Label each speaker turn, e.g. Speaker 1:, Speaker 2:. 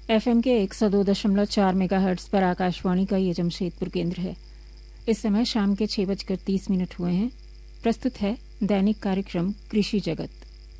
Speaker 1: FM के 102.4 megahertz पर आकाशवाणी का ये जमशेदपुर केंद्र है। इस समय शाम के 6:30 हुए हैं। प्रस्तुत है दैनिक कार्यक्रम कृषि जगत।